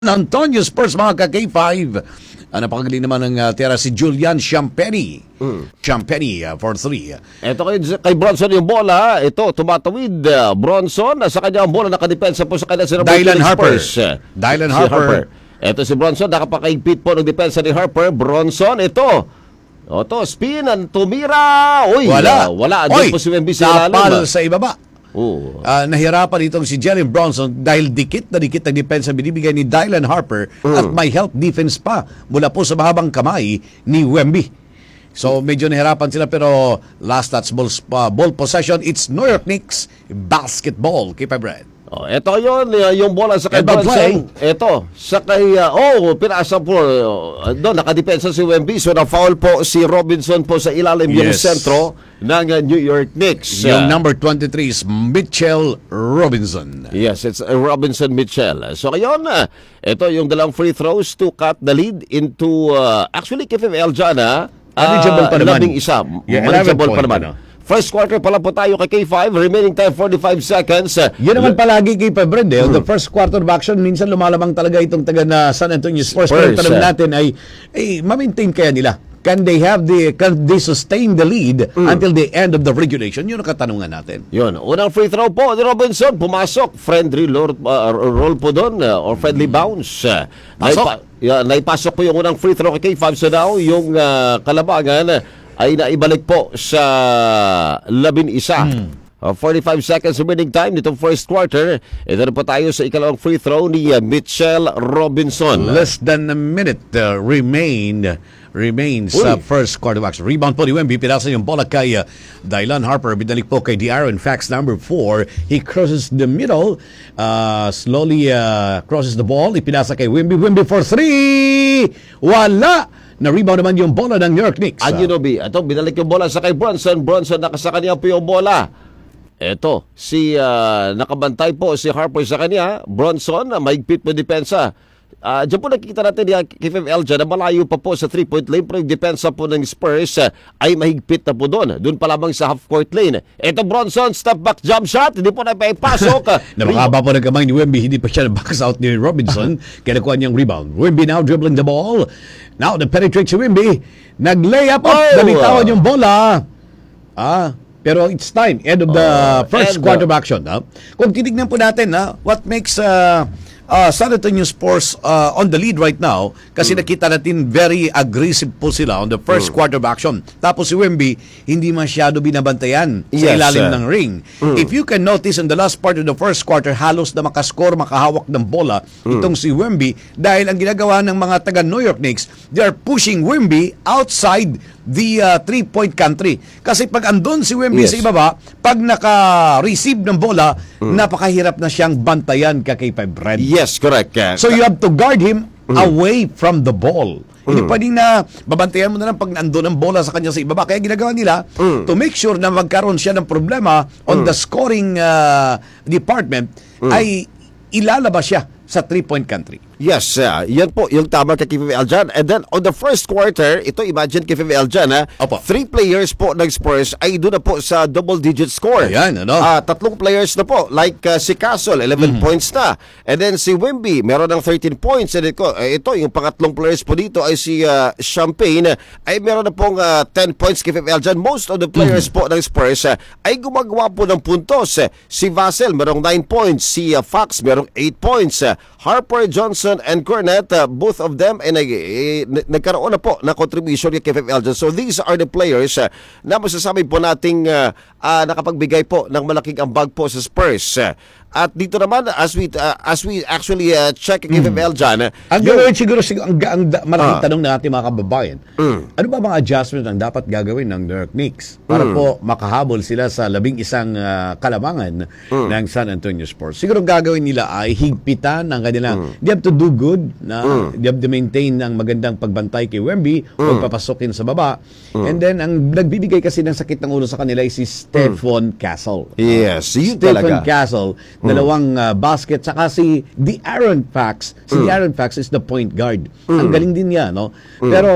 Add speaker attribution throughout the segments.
Speaker 1: Antonio Spurs mga ka-K5. Napakagaling naman ng tira si Julian Champagny. Champagny for 3.
Speaker 2: Ito kay Bronson yung bola. Ito, tumatawid. Bronson, sa kanya ang bola nakadepensa po sa kanya si
Speaker 1: Dylan Harper.
Speaker 2: Dylan Harper. Ito si Bronson, nakapakaigpit po ng depensa ni Harper. Bronson, ito. Spin, tumira. Uy, wala. Andun po si Wemby sa ilalim.
Speaker 1: Tapal sa ibaba. Nahirapan itong si Jalen Bronson dahil dikit na depensa binibigay ni Dylan Harper at may help defense pa mula po sa mahabang kamay ni Wemby. So medyo nahirapan sila pero last touch ball possession, it's New York Knicks basketball. Keep it bread.
Speaker 2: Ito yun, yung bola sa kay Bronson. Ito, sa kay, pinasa po, doon, nakadepensa si Wemby. So, na-foul po si Robinson po sa ilalim yung sentro ng New York Knicks.
Speaker 1: Yung number 23 is Mitchell Robinson.
Speaker 2: Yes, it's Robinson Mitchell. So, ngayon, ito yung dalawang free throws to cut the lead into, actually, KFML dyan,
Speaker 1: manageable pa naman.
Speaker 2: 11. Manageable pa naman. First quarter pa lang po tayo kay K5. Remaining time 45 seconds.
Speaker 1: Yun naman palagi kay Pebred. The first quarter of action, minsan lumalamang talaga itong taga na San Antonio Spurs. Pero tanong natin ay ma-maintain kaya nila? Can they sustain the lead until the end of the regulation? Yun ang katanungan natin.
Speaker 2: Yun. Unang free throw po ni Robinson. Pumasok. Friendly roll po doon or friendly bounce. Naipasok po yung unang free throw kay K5. So now, yung kalabangan ay naibalik po sa 11. 45 seconds remaining time nitong first quarter. Ito na po tayo sa ikalawang free throw ni Mitchell Robinson.
Speaker 1: Less than a minute remains sa first quarter of action. Rebound po ni Wemby. Pinasa yung bola kay Dylan Harper. Binalik po kay De'Aaron Fox, number 4. He crosses the middle. Slowly crosses the ball. Ipinasa kay Wemby. Wemby for 3! Wala! Na-rebound naman yung bola ng New York Knicks.
Speaker 2: Anunoby. Ito, binalik yung bola sa kay Bronson. Bronson, nakasa kanya po yung bola. Ito, nakabantay po si Harper sa kanya. Bronson, mahigpit po depensa. Diyan po nakikita natin yung KFML dyan na malayo pa po sa 3-point lane, pero yung depensa po ng Spurs ay mahigpit na po doon. Doon pa lamang sa half-court lane. Ito Bronson, step back jump shot, hindi po na paipasok.
Speaker 1: Napakaba po ng kamay ni Wemby, hindi pa siya na-box out ni Robinson. Kaya nakuha niyang rebound. Wemby now dribbling the ball. Now the penetrate si Wemby. Nag-layup up, nalitawan yung bola. Pero it's time, end of the first quarter of action. Kung titignan po natin, what makes San Antonio Spurs on the lead right now, kasi nakita natin very aggressive po sila on the first quarter of action. Tapos si Wemby, hindi masyado binabantayan sa ilalim ng ring. If you can notice in the last part of the first quarter, halos na makascore, makahawak ng bola itong si Wemby dahil ang ginagawa ng mga taga New York Knicks, they are pushing Wemby outside the 3-point country. Kasi pag andun si Wemby sa ibaba, pag naka-receive ng bola, napakahirap na siyang bantayan kay Red.
Speaker 2: Yes, correct.
Speaker 1: So you have to guard him away from the ball. Hindi pwedeng na babantayan mo na lang pag andun ang bola sa kanya sa ibaba. Kaya ginagawa nila to make sure na magkaroon siya ng problema on the scoring department ay ilalabas siya sa 3-point country.
Speaker 2: Yes, yan po yung tama kay KFML dyan. And then, on the first quarter, ito, imagine KFML dyan, 3 players po ng Spurs ay doon na po sa double-digit score.
Speaker 1: Ayan,
Speaker 2: 3 players na po, like si Castle, 11 points na. And then, si Wemby, meron ng 13 points. And ito, yung pangatlong players po dito ay si Champagne, ay meron na pong 10 points KFML dyan. Most of the players po ng Spurs ay gumagawa po ng puntos. Si Vassell, merong 9 points. Si Fox, merong 8 points. Harper, Johnson, and Cornet, both of them ay nagkaroon na po na contribution kay KFML. So these are the players na masasabi po nating nakapagbigay po ng malaking ambag po sa Spurs. At dito naman, as we actually check KFML dyan,
Speaker 1: ang gagawin siguro ang malaking tanong ng ating mga kababayan, ano ba mga adjustment ang dapat gagawin ng New York Knicks para po makahabol sila sa 11 kalamangan ng San Antonio Spurs? Siguro gagawin nila ay higpitan ng kanilang, they have to do good, they have to maintain ng magandang pagbantay kay Wemby, huwag papasokin sa baba. And then, ang nagbibigay kasi ng sakit ng ulo sa kanila ay si Stephon Castle.
Speaker 2: Yes, yun
Speaker 1: Stephon
Speaker 2: talaga.
Speaker 1: Castle, dalawang basket, saka si De'Aaron Fox. Si De'Aaron Fox is the point guard. Ang galing din niya, no? Pero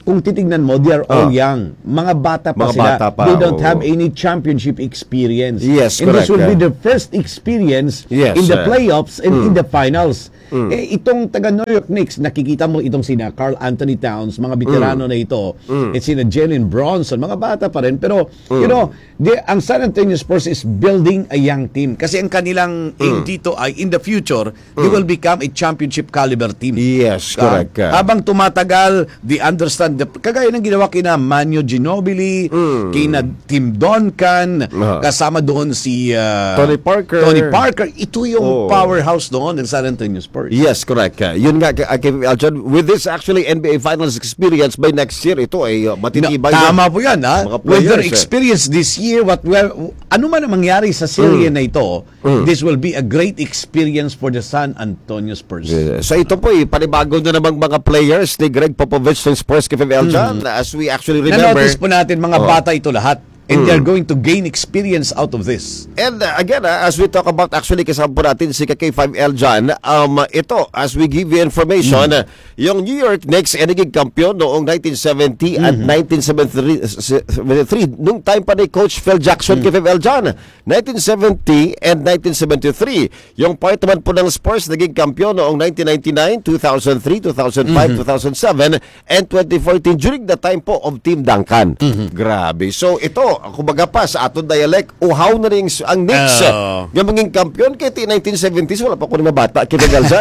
Speaker 1: kung titignan mo, they are all young. Mga bata pa
Speaker 2: Mga
Speaker 1: sila.
Speaker 2: bata pa,
Speaker 1: They don't
Speaker 2: oo.
Speaker 1: have any championship experience.
Speaker 2: Yes,
Speaker 1: and this
Speaker 2: correct,
Speaker 1: will be
Speaker 2: yeah.
Speaker 1: the first experience
Speaker 2: Yes,
Speaker 1: in the playoffs and in the finals.
Speaker 2: Mm.
Speaker 1: Itong taga New York Knicks, nakikita mo itong sina Karl Anthony Towns, mga veterano na ito, at sina Jalen Bronson, mga bata pa rin. Pero, you know, ang San Antonio Spurs is building a young team. Kasi ang kanilang aim dito ay, in the future, they will become a championship caliber team.
Speaker 2: Yes, correct.
Speaker 1: Habang tumatagal, they understand, kagaya ng ginawa kina Manu Ginobili, kina Tim Duncan, kasama doon si
Speaker 2: Tony Parker.
Speaker 1: Ito yung powerhouse doon ng San Antonio Spurs.
Speaker 2: Yes, correct. Yun nga, Aljon, with this actually NBA Finals experience by next year, ito ay matitibay.
Speaker 1: Tama po yan, ha?
Speaker 2: Mga
Speaker 1: With their
Speaker 2: players,
Speaker 1: experience this year, ano man ang mangyari sa serye na ito, this will be a great experience for the San Antonio Spurs.
Speaker 2: So ito po, panibago na namang mga players ni Greg Popovich ng Spurs kay Aljon. As we actually remember.
Speaker 1: Na-notice po natin mga bata ito lahat. And they're going to gain experience out of this.
Speaker 2: And again, as we talk about actually kasama po natin si K5L John, ito, as we give you information, yung New York Knicks ay naging kampiyon noong 1970 at 1973. Nung time pa ni Coach Phil Jackson, K5L John, 1970 and 1973. Yung part naman po ng Spurs naging kampiyon noong 1999, 2003, 2005, 2007, and 2014 during the time po of Team Duncan. Grabe. So ito, kumbaga pa sa aton dialect, uhaw na rin ang Knicks. Yung maging kampiyon kaya 1970s, wala pa ko na bata. Kinagalsan.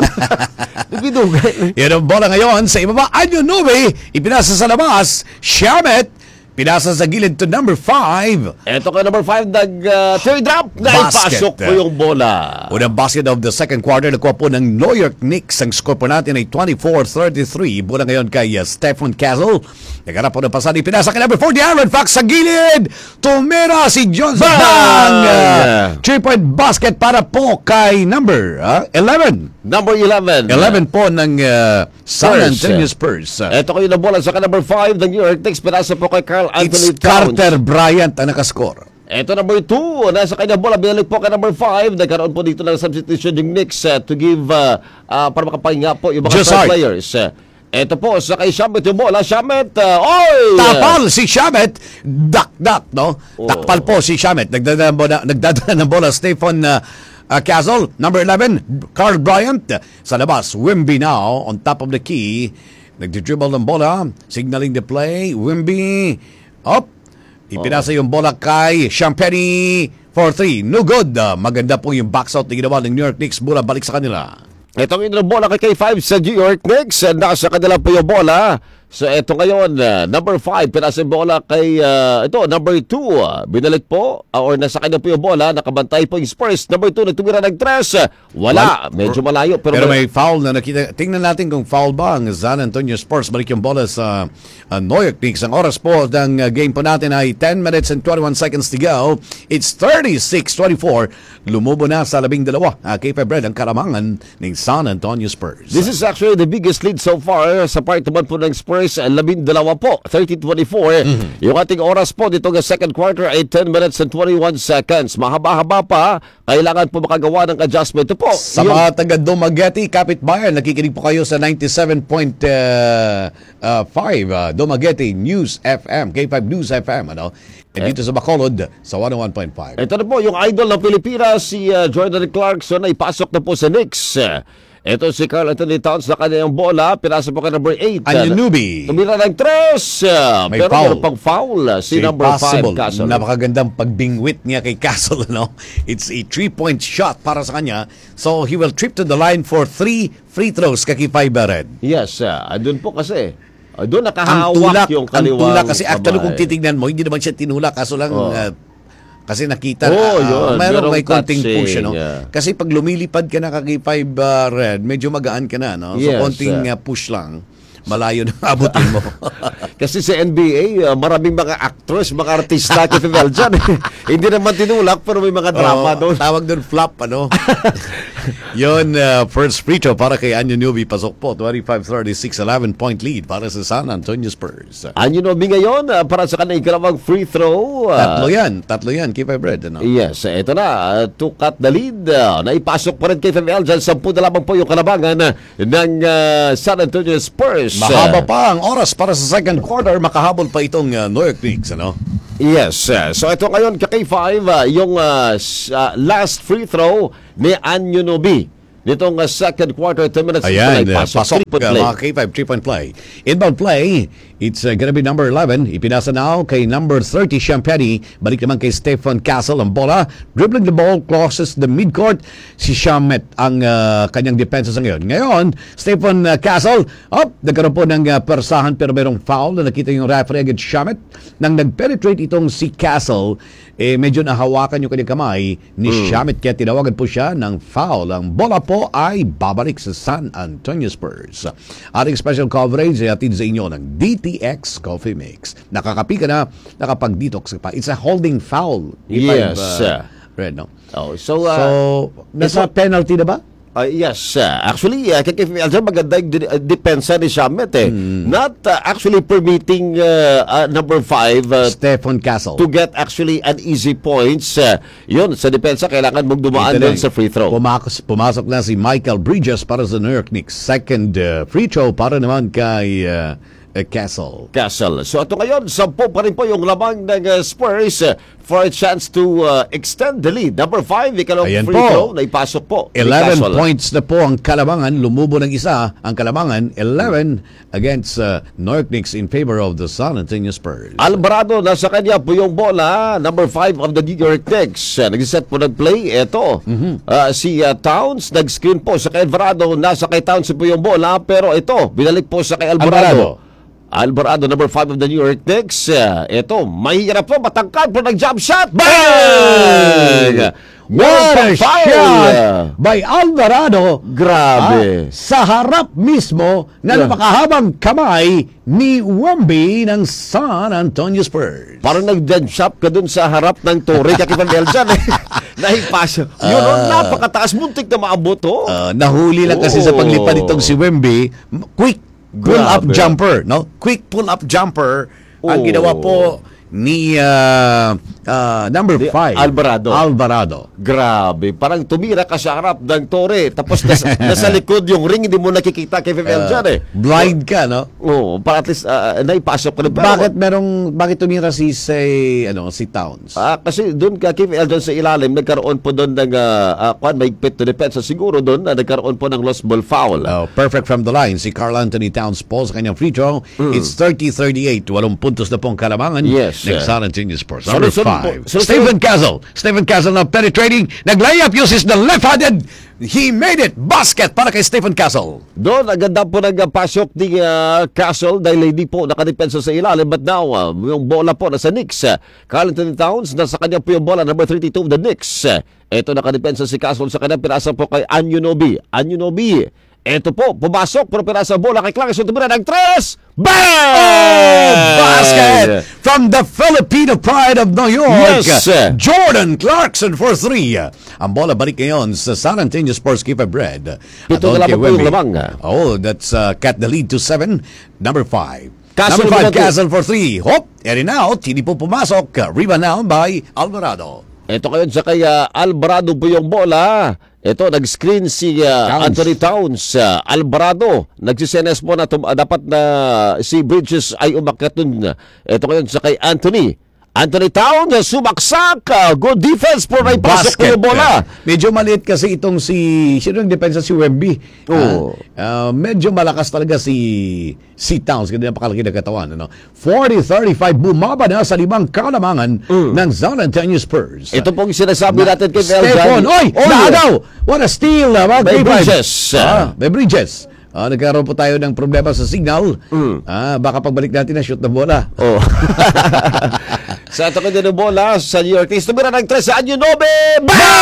Speaker 1: Yan ang bola ngayon sa ibaba. Anunobi, ipinasa sa labas. Shamet, pinasa sa gilid to number 5.
Speaker 2: Ito ka number 5, teardrop. Naipasok po yung bola.
Speaker 1: Unang basket of the second quarter, nakuha po ng New York Knicks. Ang score po natin ay 24-33. Bola ngayon kay Stephen Castle. Nagharap po ng pasada, ipinasa kay number 4, Aaron Fox sa gilid. Tumira si Johnson. Bang! 3-point basket para po kay number 11.
Speaker 2: Number 11.
Speaker 1: 11 po ng San Antonio Spurs.
Speaker 2: Ito kayo na bola sa number 5 ng New York Knicks. Pinasa po kay Karl Anthony
Speaker 1: It's
Speaker 2: Towns.
Speaker 1: Carter Bryant ang nakascore.
Speaker 2: Ito number 2, nasa kanya bola, binalik po kay number 5. Nagkaroon po dito ng substitution yung Knicks to give, para makapahinga po yung mga star players. Ito po, sa kay Shamet yung bola. Shamet, oy!
Speaker 1: Tapal si Shamet. Dak, no? Takpal po si Shamet. Nagdadala ng bola Stephen Castle. Number 11, Carl Bryant. Sa labas, Wimby now on top of the key. Nagdidribble ng bola. Signaling the play. Wimby. Up. Ipinasa yung bola kay Champagny for 3. No good. Maganda po yung box out na ginawa ng New York Knicks. Bola balik sa kanila.
Speaker 2: Itong inang bola kay K5 sa New York Knicks. Nasa kanila po yung bola. So ito ngayon, number 5, pinasa yung bola kay, number 2, binalik po, or nasa kanya po yung bola, nakabantay po yung Spurs. Number 2, nagtumira ng 3, wala, medyo malayo. Pero
Speaker 1: may foul na nakita. Tingnan natin kung foul ba ang San Antonio Spurs. Balik yung bola sa New York Knicks. Ang oras po ng game po natin ay 10 minutes and 21 seconds to go. It's 36-24. Lumubo na sa 12. K5 Red ang karamangan ng San Antonio Spurs.
Speaker 2: This is actually the biggest lead so far sa part naman po ng Spurs. 12 po, 13-24. Yung ating oras po dito ng second quarter ay 10 minutes and 21 seconds. Mahaba-haba pa, kailangan po makagawa ng adjustment. Ito po.
Speaker 1: Sa mga taga Dumaguete, kapitbayan, nakikinig po kayo sa 97.5 Dumaguete News FM, K5 News FM, ano? And dito sa Bacolod, sa 101.5.
Speaker 2: Ito na po, yung idol ng Pilipinas, si Jordan Clarkson, ay pasok na po sa Knicks. Ito si Karl Anthony Towns na kanyang bola. Pinasa po kay number 8.
Speaker 1: Anunoby.
Speaker 2: Tumira ng 3.
Speaker 1: May
Speaker 2: pero
Speaker 1: foul.
Speaker 2: meron pang foul si number 5, Castle.
Speaker 1: Napakagandang pagbingwit niya kay Castle. No? It's a 3-point shot para sa kanya. So he will trip to the line for 3 free throws kay Fiber Red.
Speaker 2: Yes, doon po kasi. Doon nakahawak yung kaliwang.
Speaker 1: Ang tulak kasi actually kung titignan mo, hindi naman siya tinulak. Kaso lang... kasi nakita
Speaker 2: yun,
Speaker 1: may konting push, no?
Speaker 2: Yeah.
Speaker 1: Kasi pag lumilipad ka na kay 5 Red, medyo magaan ka na, no? So
Speaker 2: yes,
Speaker 1: konting push lang, malayo na abutin mo.
Speaker 2: Kasi sa NBA, maraming mga actors, mga artista dyan. Hindi naman tinulak pero may mga drama doon.
Speaker 1: Tawag doon flop, ano? Yun, first free throw para kay Anyo Nubi. Pasok po, 25-36, 11-point lead para sa San Antonio Spurs.
Speaker 2: Anyonobi ngayon para sa kanyang ikalawang free throw.
Speaker 1: Tatlo yan, keep my bread. Ano?
Speaker 2: Yes, ito na, to cut the lead. Naipasok pa rin kay FML dyan. 10 na lamang po yung kalabangan ng San Antonio Spurs.
Speaker 1: Mahaba pa ang oras para sa second quarter. Makahabol pa itong New York Knicks, ano?
Speaker 2: Yes. So ito ngayon kay 5 yung last free throw ni Anyonobi nitong second quarter, 10 minutes.
Speaker 1: Ayan, pasok mga K5, 3-point play. Inbound play, it's gonna be number 11. Ipinasa now kay number 30, Champagny. Balik naman kay Stephen Castle ang bola. Dribbling the ball, crosses the midcourt. Si Shamet ang kanyang depensa sa ngayon. Ngayon, Stephen Castle, nagkaroon po ng persahan pero mayroong foul na nakita yung referee against Shamet. Nang nag-penetrate itong si Castle, medyo nahawakan yung kanyang kamay ni Shamet kaya tinawagan po siya ng foul. Ang bola po ay babalik sa San Antonio Spurs. Ating special coverage ay atid sa inyo ng DTX Coffee Mix. Nakakapi ka na, nakapag-detox ka pa. It's a holding foul.
Speaker 2: Yes.
Speaker 1: Read, no?
Speaker 2: So
Speaker 1: nasa penalty na ba?
Speaker 2: Yes. Actually, kay FML maganda yung depensa ni Shamet Not actually permitting number 5
Speaker 1: Stephen Castle
Speaker 2: to get actually an easy points. Yun, sa depensa, kailangan mong dumaan doon sa free throw.
Speaker 1: Pumasok na si Michael Bridges para sa New York Knicks. Second free throw para naman kay Castle.
Speaker 2: So ito ngayon, 10 pa rin po yung lamang ng Spurs for a chance to extend the lead. Number 5, ikalawang free throw na ipasok po.
Speaker 1: 11 points na po ang Kalamangan. Lumubo ng isa ang Kalamangan. 11 against New York Knicks in favor of the San Antonio Spurs.
Speaker 2: Alvarado, nasa kanya po yung bola. Number 5 of the New York Knicks. Nag-set po ng play. Ito, si Towns, nag-screen po sa kay Alvarado. Nasa kay Towns po yung bola. Pero ito, binalik po sa kay Alvarado, number 5 of the New York Knicks. Ito, mahirap po, matangkad po ng jump shot. Bang!
Speaker 1: What a shot by Alvarado.
Speaker 2: Grabe.
Speaker 1: Sa harap mismo na napakahabang kamay ni Wemby ng San Antonio Spurs.
Speaker 2: Parang nag-jump shot ka dun sa harap ng Torre. Kakipanel dyan Nahipasyo. Yun, napakataas. Muntik na maabot
Speaker 1: nahuli lang kasi sa paglipad itong si Wemby. Quick pull-up jumper, no? Quick pull-up jumper ang ginawa po ni number 5 Alvarado.
Speaker 2: Grabe, parang tumira ka sa harap ng Torre tapos nasa likod yung ring, hindi mo nakikita kay FML dyan
Speaker 1: blind ka, no?
Speaker 2: Para at least naipasok ka na.
Speaker 1: Bakit tumira si Towns?
Speaker 2: Kasi doon kay FML dyan sa ilalim nagkaroon po doon ng maigpit to defense, siguro doon nagkaroon po ng lost ball foul.
Speaker 1: Perfect from the line si Karl Anthony Towns po sa kanyang free throw. It's 30-38, 8 puntos na pong Kalamangan.
Speaker 2: Yes.
Speaker 1: Next San Antonio Spurs. Number 5. Stephen Castle now penetrating. Nag-layup, uses the left-handed. He made it. Basket para kay Stephen Castle.
Speaker 2: Doon, aganda po nagpasok ni Castle dahil hindi po nakadepensa sa ilalim. But now, yung bola po nasa Knicks. Karl Anthony Towns, nasa kanya po yung bola, number 32 of the Knicks. Ito, nakadepensa si Castle sa kanya. Pinasa po kay Anyonobi. Ito po, pumasok, pero pinasa bola kay Clarkson. Tumira ng 3. Bang!
Speaker 1: Basket from the Filipino pride of New York.
Speaker 2: Yes.
Speaker 1: Jordan Clarkson for 3. Ang bola balik ngayon sa San Antonio Spurs keeper bread.
Speaker 2: Ito na lamang po yung lamang.
Speaker 1: That's cut the lead to 7. Number 5.
Speaker 2: Castle
Speaker 1: Number 5, Castle for 3. Hop, in and out. Hindi po pumasok. Rebound now by Alvarado.
Speaker 2: Ito ngayon sa kay Alvarado po yung bola. Ito, nag-screen si Anthony Towns. Alvarado, nagsisenes po na dapat na si Bridges ay umakyat dun. Ito ngayon sa kay Anthony Towns, sumaksak. Good defense po na ipasok ko yung bola.
Speaker 1: Medyo maliit kasi itong sino yung depensa si Wemby. Medyo malakas talaga si Towns. Kasi napakalaki na katawan. 40-35, bumaba na sa 5 Kalamangan ng San Antonio Spurs.
Speaker 2: Ito pong sinasabi natin kay
Speaker 1: Stephen. Naagaw! What a steal!
Speaker 2: By Bridges.
Speaker 1: By Bridges. Nagkaroon po tayo ng problema sa signal. Baka pagbalik natin na shoot na bola.
Speaker 2: Sa ito kanya ng bola sa New York Knicks. Tumira ng 3 sa Anyonobi.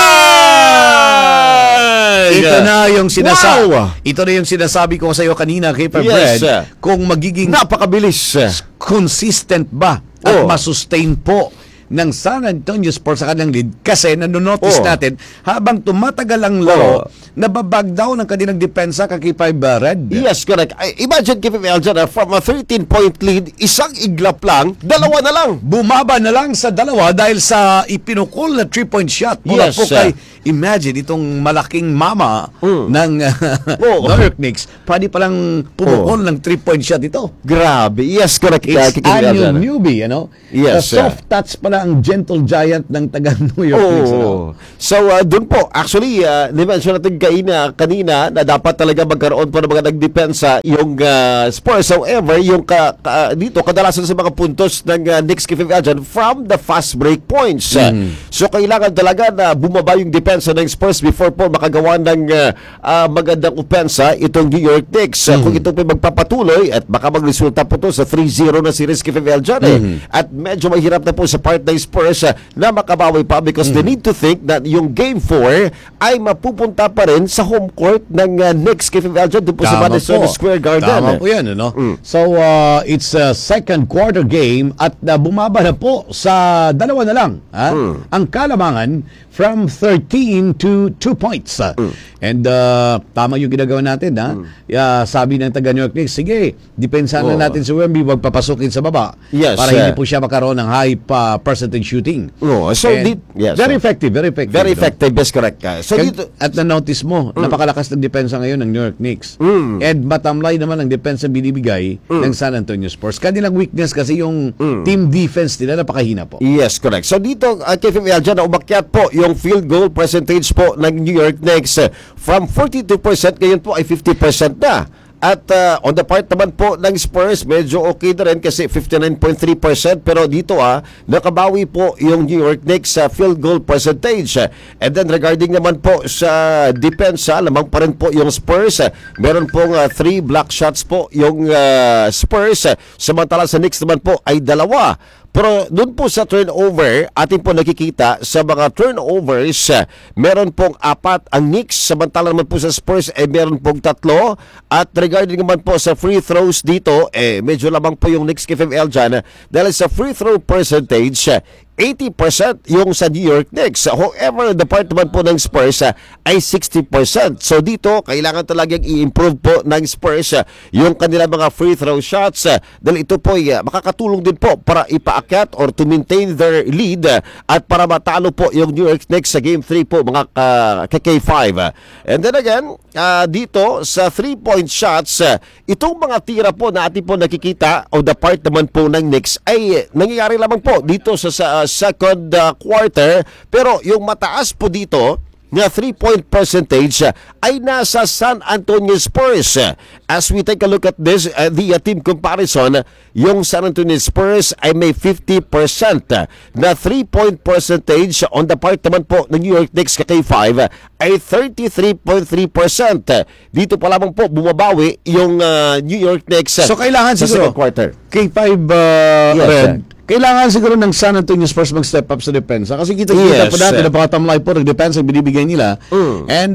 Speaker 2: Bang!
Speaker 1: Ito na yung sinasabi ko sa iyo kanina kay Fred. Kung magiging
Speaker 2: napakabilis,
Speaker 1: consistent ba at masustain po ng San Antonio Spurs sa kanilang lead kasi nanonotice natin habang tumatagal ang laro, nababag down ang kanilang depensa kay Red.
Speaker 2: Yes, correct. Imagine, Kevin Eljan, from a 13-point lead, isang iglap lang, dalawa na lang.
Speaker 1: Bumaba na lang sa dalawa dahil sa ipinukol na 3-point shot. Mula
Speaker 2: Yes,
Speaker 1: po kay, imagine, itong malaking mama ng New York Knicks, pwede palang pumukol ng 3-point shot ito.
Speaker 2: Grabe. Yes, correct.
Speaker 1: It's annual newbie,
Speaker 2: Yes,
Speaker 1: soft touch pala ang gentle giant ng taga New York Knicks.
Speaker 2: So, doon po, actually, ni-mention natin kanina na dapat talaga magkaroon po ng mga nagdepensa yung Spurs. However, yung dito, kadalasan sa mga puntos ng Knicks Kevin Eljan from the fast break points. So, kailangan talaga na bumaba yung depensa ng Spurs before po makagawa ng magandang opensa itong New York Knicks. Kung ito po magpapatuloy at baka magresulta po to sa 3-0 na series Kevin Eljan at medyo mahirap na po sa part ng Spurs na makabawi pa because they need to think that yung Game 4 ay mapupunta pa rin sa home court ng Knicks Kevin Eljan doon po sa Madison Square Garden.
Speaker 1: Tama po yan, So, it's a second quarter game at bumaba na po sa dalawa na lang ang kalamangan from 13 to 2 points. And tama yung ginagawa natin. Sabi ng taga New York Knicks, sige, depensahan na natin si Wemby, wag papasukin sa baba para hindi po siya makaroon ng high percentage shooting. Very effective.
Speaker 2: Very effective, best correct. So dito,
Speaker 1: at na-notice mo, napakalakas ng depensa ngayon ng New York Knicks. And matamlay naman ang depensa binibigay ng San Antonio Spurs. Kanilang weakness kasi yung team defense nila napakahina po.
Speaker 2: Yes, correct. So dito, Kevin Eljan, na umakyat po yung field goal percentage po ng New York Knicks from 42%, ngayon po ay 50% na. At on the part naman po ng Spurs, medyo okay na rin kasi 59.3%. Pero dito nakabawi po yung New York Knicks sa field goal percentage. And then regarding naman po sa depensa, lamang pa rin po yung Spurs. Meron pong 3 block shots po yung Spurs. Samantala sa Knicks naman po ay 2. Pero doon po sa turnover, atin po nakikita sa mga turnovers, meron pong 4 ang Knicks, samantala naman po sa Spurs meron pong 3. At regarding naman po sa free throws dito, medyo lamang po yung Knicks Kevin Eljan dahil sa free throw percentage, 80% yung sa New York Knicks. However, the part naman po ng Spurs ay 60%. So dito, kailangan talagang i-improve po ng Spurs yung kanilang mga free throw shots dahil ito po ay makakatulong din po para ipaakyat or to maintain their lead at para matalo po yung New York Knicks sa Game 3 po mga K5. And then again, dito sa 3-point shots, itong mga tira po na ating po nakikita o the part naman po ng Knicks ay nangyayari lamang po dito sa second quarter, pero yung mataas po dito na 3-point percentage ay nasa San Antonio Spurs. As we take a look at this, the team comparison, yung San Antonio Spurs ay may 50% na 3-point percentage. On the part naman po ng New York Knicks K5 ay 33.3%. Dito pa lamang po bumabawi yung New York Knicks
Speaker 1: so kailangan
Speaker 2: sa
Speaker 1: siguro
Speaker 2: second quarter.
Speaker 1: K5 Red. Kailangan siguro ng San Antonio Spurs mag-step up sa depensa. Kasi kita po dati, napakatamlay po ng depensa ang binibigay nila. And,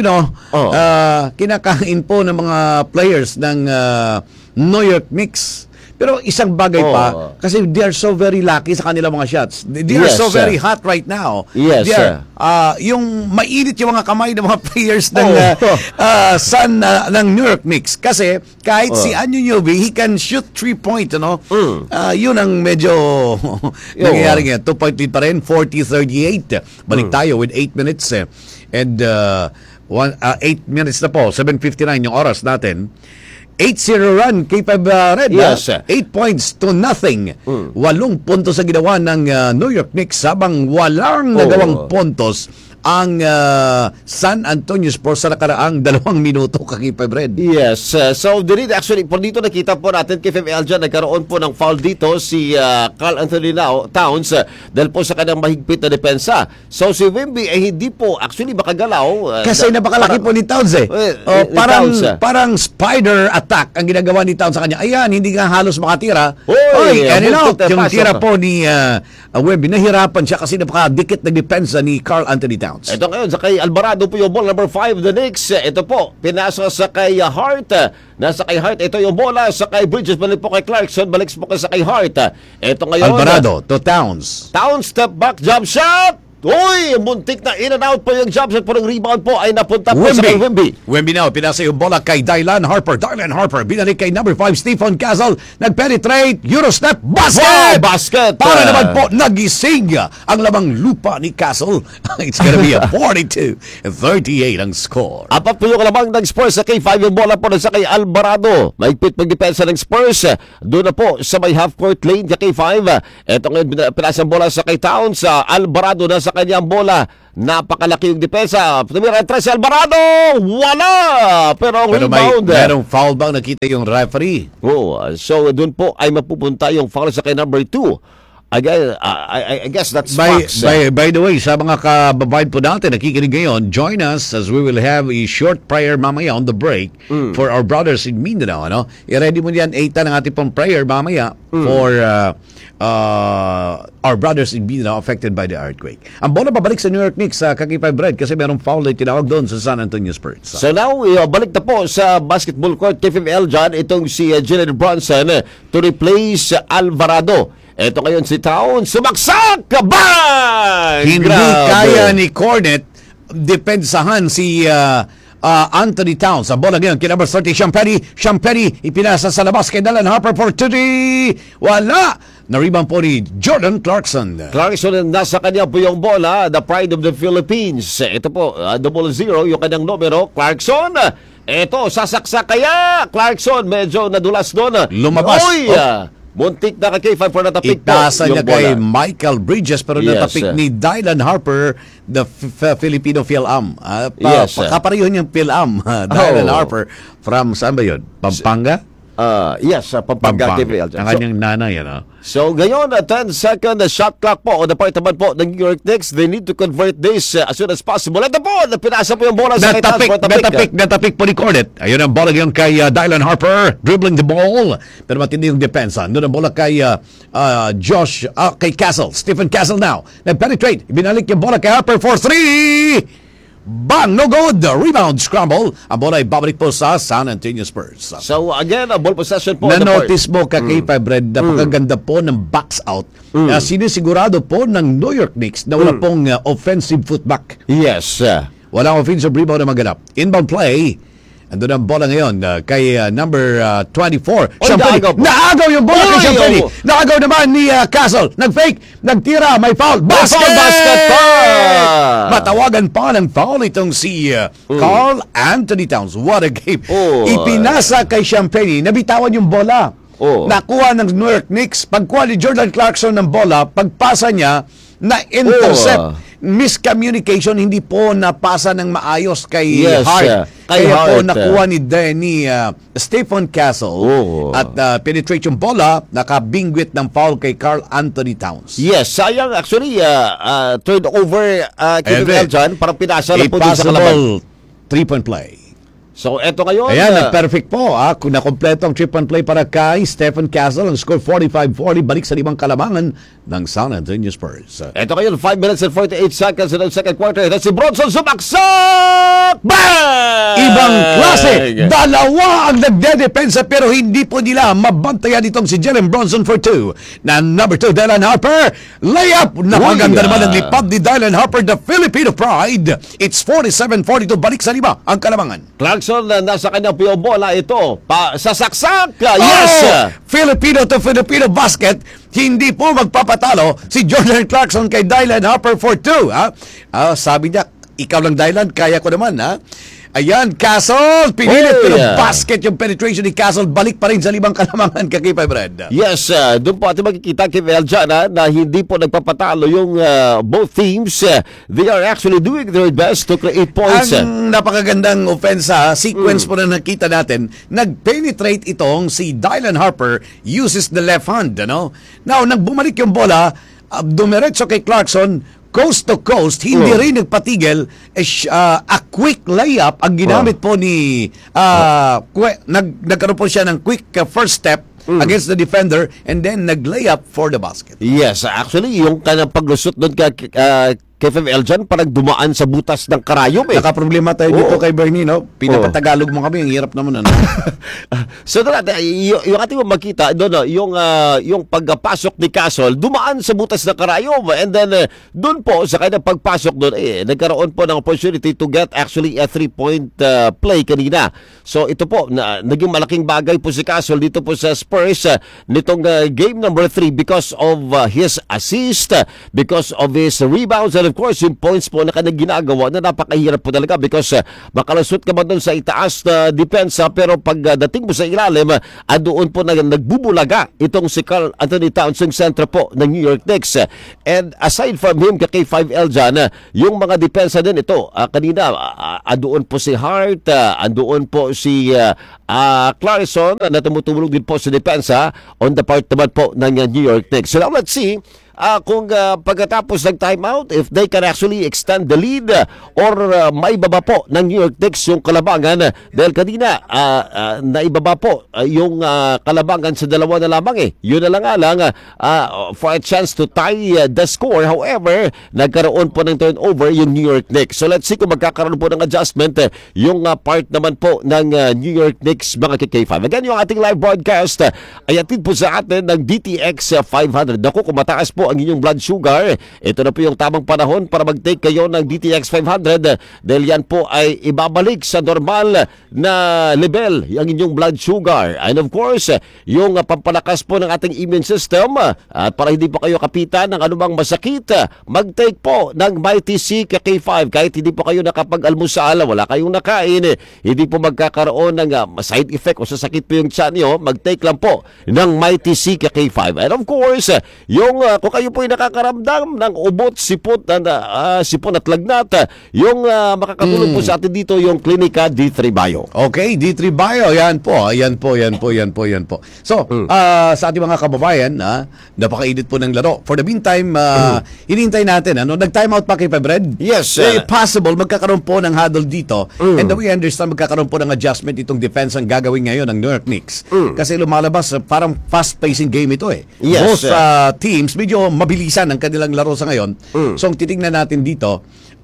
Speaker 1: kinakain po ng mga players ng New York Knicks. Pero isang bagay pa, kasi they are so very lucky sa kanilang mga shots. They are so very hot right now.
Speaker 2: Yes,
Speaker 1: yung mainit yung mga kamay ng mga players ng ng New York Knicks. Kasi kahit si Anunoby, he can shoot 3-point, yun ang medyo nangyayari ngayon. 2-point lead pa rin, 40-38. Balik tayo with 8 minutes. And 8 minutes na po, 7:59 yung oras natin. 8-0 run kay Red.
Speaker 2: Yes.
Speaker 1: 8 points to nothing. 8 puntos ang ginawa ng New York Knicks habang walang nagawang puntos ang San Antonio Spurs sa nakaraang 2 minuto kay Red.
Speaker 2: Yes. So, actually, po dito nakita po natin kay Eljan, nagkaroon po ng foul dito si Karl Anthony Towns dahil po sa kanyang mahigpit na depensa. So, si Wemby ay hindi po actually makagalaw.
Speaker 1: Kasi napakalaki po ni Towns parang spider attack ang ginagawa ni Towns sa kanya. Ayan, hindi nga halos makatira. Yung tira po ni Wemby, nahirapan siya kasi napakadikit na depensa ni Karl Anthony Towns. Towns.
Speaker 2: Ito ngayon, sa kay Alvarado po yung ball, number 5, the Knicks. Ito po, pinasa sa kay Hart. Nasa kay Hart, ito yung bola sa kay Bridges, balik po kay Clarkson, balik po sa kay Hart. Ito ngayon,
Speaker 1: Alvarado to Towns.
Speaker 2: Towns, step back, jump shot! Uy, muntik na in and out po yung jump shot, pero yung rebound po ay napunta po sa kay Wemby.
Speaker 1: Wemby now, pinasa yung bola kay Dylan Harper. Dylan Harper, binalik kay number 5, Stephen Castle. Nag-penetrate, Eurostep, basket!
Speaker 2: Wow, basket!
Speaker 1: Para naman po, nagising ang lamang lupa ni Castle. It's gonna be a 42-38 ang score.
Speaker 2: Apat po yung lamang ng Spurs sa kay 5 yung bola po sa kay Alvarado. Maigpit pagdepensa ng Spurs. Doon na po sa may half-court lane kay 5. Ito ngayon, pinasa ang bola sa kay Towns. Alvarado na sa kanyang bola. Napakalaki yung depensa. Tumira si Alvarado. Wala! Pero ang rebound.
Speaker 1: Merong foul bang nakita yung referee?
Speaker 2: Oh, so doon po ay mapupunta yung foul sa kay number 2. I guess that's facts.
Speaker 1: By the way, sa mga kababayan po natin nakikinig ngayon, join us as we will have a short prayer mamaya on the break for our brothers in Mindanao. Ano? I-ready mo yan, 8 ng ating pong prayer mamaya for our brothers in Mindanao affected by the earthquake. Ang bola pabalik sa New York Knicks sa Kakipay Bread kasi merong foul na tinawag doon sa San Antonio Spurs.
Speaker 2: So now, balik na po sa basketball court KFML dyan, itong si Jalen Brunson to replace Alvarado. Ito ngayon si Towns, sumaksak! Bang!
Speaker 1: Hindi
Speaker 2: Grabe.
Speaker 1: kaya ni Cornet depensahan si Anthony Towns. Ang bola ngayon, kinumber 30, Champeri, ipinasa sa labas kay Dylan Harper for 3. Wala! Na-rebound po ni Jordan Clarkson.
Speaker 2: Clarkson, nasa kanya po yung bola, the pride of the Philippines. Ito po, 0-0, yung kanyang numero, Clarkson. Ito, sasaksak kaya. Clarkson, medyo nadulas doon.
Speaker 1: Lumabas.
Speaker 2: Oy! Muntik na kay K5 for natapik po
Speaker 1: Itasa niya
Speaker 2: yung bola.
Speaker 1: kay Michael Bridges pero
Speaker 2: Yes.
Speaker 1: natapik ni Dylan Harper, the Filipino Phil-Am.
Speaker 2: Yes.
Speaker 1: Kapareho niyang Phil-Am. Dylan Harper from saan ba yun? Pampanga?
Speaker 2: Yes, Pampanga KFML.
Speaker 1: Ang kanyang nanay, ano?
Speaker 2: So, ngayon, 10-second shot clock po on the part naman po ng New York Knicks. They need to convert this as soon as possible. Ito po, pinasa po yung bola sa kay Towns.
Speaker 1: Natapik po ni Cornet. Ayun ang bola ngayon kay Dylan Harper. Dribbling the ball. Pero matindi yung depensa. Doon ang bola kay kay Castle. Stephen Castle now. Nag-penetrate. Ibinalik yung bola kay Harper for 3. Bang! No good! Rebound scramble. Ang bola ay babalik po sa San Antonio Spurs.
Speaker 2: So, again, a ball possession po. on the
Speaker 1: Na-notice
Speaker 2: part.
Speaker 1: mo kakay Red, napakaganda po ng box out. Sinisigurado po ng New York Knicks na wala pong offensive footback.
Speaker 2: Yes.
Speaker 1: Walang offensive rebound na maganap. Inbound play. Andun ang bola ngayon kay number 24. Naagaw yung bola kay Champagny. Naagaw naman ni Castle. Nag-fake. Nagtira. May foul. Basket
Speaker 2: pa!
Speaker 1: Matawagan pa ng foul itong si Carl Anthony Towns. What a game. Ipinasa kay Champagny. Nabitawan yung bola. Nakuha ng New York Knicks. Pagkuha ni Jordan Clarkson ng bola, pagpasa niya, na-intercept. Miscommunication, hindi po napasa ng maayos kay Hart. Kaya po nakuha ni Stephen Castle at penetrate yung bola, nakabingwit ng foul kay Carl Anthony Towns.
Speaker 2: Yes, sayang actually turned over KFML dyan, parang pinasa na po din sa kalaban.
Speaker 1: Possible 3-point play.
Speaker 2: So, eto ngayon.
Speaker 1: Ayan, perfect po. Kung nakompleto ang 3-point play para kay Stephen Castle, ang score 45-40, balik sa limang kalamangan ng San Antonio Spurs.
Speaker 2: Eto ngayon, 5 minutes and 48 seconds in the second quarter. Ito si Bronson, sumaksak! Bang!
Speaker 1: Ibang klase. Dalawa ang nagdedepensa pero hindi po nila mabantayan itong si Jalen Bronson for 2. Na number 2, Dylan Harper. Layup. Napaganda naman ang lipad ni Dylan Harper, the Filipino pride. It's 47-42. Balik sa lima ang kalamangan.
Speaker 2: Clarkson, nasa kanyang piyo bola ito. Sasaksak! Yes!
Speaker 1: Filipino to Filipino basket. Hindi po magpapatalo si Jordan Clarkson kay Dylan Harper for 2. Sabi niya, ikaw lang Dylan, kaya ko naman. Ayan, Castle, pinilit pero basket yung penetration ni Castle, balik pa rin sa limang kalamangan kakipay Brad.
Speaker 2: Yes, doon po ating makikita kay dyan na hindi po nagpapatalo yung both teams. They are actually doing their best to create points.
Speaker 1: Ang napakagandang ofensa, sequence po na nakita natin, nag-penetrate itong si Dylan Harper, uses the left hand. Now, nang bumalik yung bola, dumiretso kay Clarkson, coast to coast, hindi rin nagpatigil. A quick layup ang ginamit po ni nagkaroon po siya ng quick first step against the defender and then nag-layup for the basket.
Speaker 2: Yes, actually yung kanyang paglusot doon KFML dyan, parang dumaan sa butas ng karayom eh.
Speaker 1: Nakaproblema tayo dito kay Bernie, no? Pinapatagalog mo kami, ang hirap naman, ano?
Speaker 2: So, yung ating makita, yung pagpasok ni Castle, dumaan sa butas ng karayom. And then, doon po, sa kanyang pagpasok doon, nagkaroon po ng opportunity to get actually a 3-point play kanina. So, ito po, naging malaking bagay po si Castle dito po sa Spurs nitong game number 3 because of his assist, because of his rebounds, and of course, yung points po na kanyang ginagawa na napakahirap po talaga because makalusot ka man doon sa itaas na depensa pero pagdating mo sa ilalim, doon po nagbubulaga itong si Karl Anthony Towns, yung sentro po ng New York Knicks. And aside from him, kay 5L dyan, yung mga depensa din ito, kanina, doon po si Hart, doon po si Clarkson na tumutulong din po sa depensa on the part naman po ng New York Knicks. So now let's see kung pagkatapos ng timeout, if they can actually extend the lead or maibaba po ng New York Knicks yung kalabangan dahil kanina naibaba po yung kalabangan sa 2 na lamang Yun na lang for a chance to tie the score. However, nagkaroon po ng turnover yung New York Knicks. So let's see kung magkakaroon po ng adjustment yung part naman po ng New York Knicks, mga K5. Again, yung ating live broadcast ay atid po sa atin ng DTX 500. Naku, kung mataas po ang inyong blood sugar, ito na po yung tamang panahon para mag-take kayo ng DTX 500 dahil yan po ay ibabalik sa normal na level ang inyong blood sugar. And of course, yung pampalakas po ng ating immune system at para hindi po kayo kapitan ng anumang masakit, mag-take po ng Mighty C K5 kahit hindi po kayo nakapag-almusal, wala kayong nakain, hindi po magkakaroon ng side effect o sasakit po yung tiyan nyo, mag-take lang po ng Mighty C K5. And of course, yung kung kayo po ay nakakaramdam ng ubot, sipon at lagnat, yung makakatulong po sa atin dito yung Clinica D3 Bio.
Speaker 1: Okay, D3 Bio, yan po. So, sa ating mga kababayan, napakainit po ng laro. For the meantime, hinihintay natin, nag-time out pa kay Febred?
Speaker 2: Yes.
Speaker 1: Possible, magkakaroon po ng huddle dito. And we understand, magkakaroon po ng adjustment itong defense ang gagawin ngayon ng New York Knicks. Kasi lumalabas, parang fast-pacing game ito
Speaker 2: Yes.
Speaker 1: Most teams, medyo mabilisan ang kanilang laro sa ngayon. So, ang titingnan natin dito,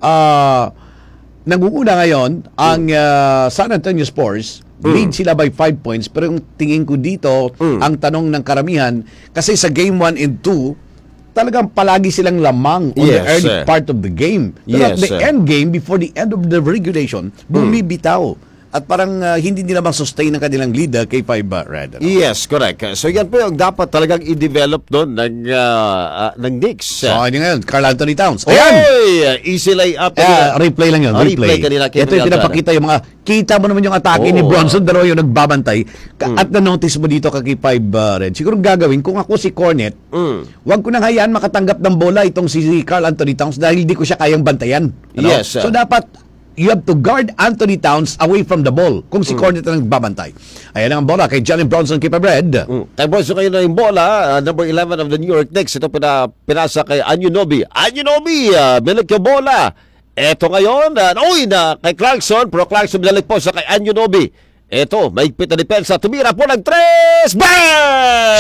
Speaker 1: nangunguna ngayon ang San Antonio Spurs. Lead sila by 5 points. Pero yung tingin ko dito, ang tanong ng karamihan, kasi sa game 1 and 2, talagang palagi silang lamang on the early part of the game. Pero at the end game, before the end of the regulation, bumibitaw. At parang hindi nila sustain ang kanilang lead kay 5 Red.
Speaker 2: Yes, correct. So yan po yung dapat talagang i-develop doon ng Knicks.
Speaker 1: So ano ngayon, Karl Anthony Towns. Ayan!
Speaker 2: Easy layup.
Speaker 1: Replay lang yun.
Speaker 2: Replay kanila.
Speaker 1: Ito yung pinapakita yung mga, kita mo naman yung atake ni Bronson, dalawa yung nagbabantay. At na-notice mo dito kay 5 Red. Siguro gagawin, kung ako si Cornet, wag ko nang hayaan makatanggap ng bola itong si Karl Anthony Towns dahil hindi ko siya kayang bantayan.
Speaker 2: Yes.
Speaker 1: So dapat, you have to guard Anthony Towns away from the ball kung si Cornet ang nagbabantay. Ayan ang bola kay Jalen Bronson, kay Red.
Speaker 2: Kay Bronson kayo na yung bola, number 11 of the New York Knicks. Ito pinasa kay Anunoby. Bilik yung bola. Ito ngayon, kay Clarkson, pero Clarkson binalik po sa kay Anunoby. Ito, maigpit na depensa. Tumira po ng 3. Bang!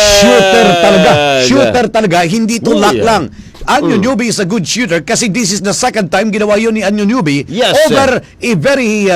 Speaker 1: Shooter talaga. Hindi to luck lang. Anunoby is a good shooter kasi this is the second time ginawa yun ni Anunoby over a very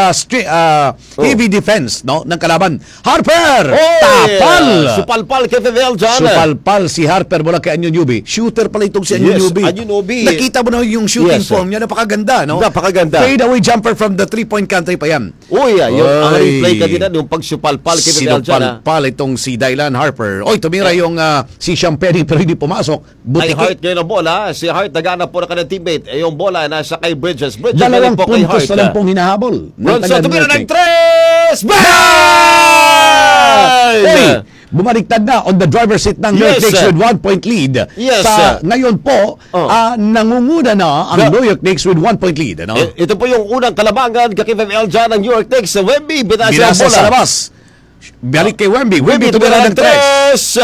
Speaker 1: heavy defense ng kalaban. Harper! Tapal!
Speaker 2: Supalpal kay Febel dyan.
Speaker 1: Supalpal si Harper mula kay Anunoby. Shooter pala itong si Anunoby. Nakita mo na yung shooting form niya. Napakaganda, no?
Speaker 2: Napakaganda.
Speaker 1: Fade away jumper from the 3-point country pa yan.
Speaker 2: Yung replay kanina yung pagsupalpal kay Febel dyan.
Speaker 1: Sinupalpal itong si Dylan Harper. Tumira yung si Champagne pero hindi pumasok.
Speaker 2: Buti Hart ngayon ang bola. Si Hart naghanap po na kanyang teammate. Yung bola nasa kay Bridges.
Speaker 1: 2 puntos na lang pong hinahabol.
Speaker 2: Bronson tumira ng 3. Bang!
Speaker 1: Bumaliktad na on the driver's seat ng New York Knicks with 1-point lead. Ngayon po, nangunguna na ang New York Knicks with 1-point lead.
Speaker 2: Ito po yung unang kalabangan kay FML dyan ng New York Knicks. Wemby, binasa
Speaker 1: sa labas. Balik kay Wemby. Wemby tumira ng 3.
Speaker 2: Spurs.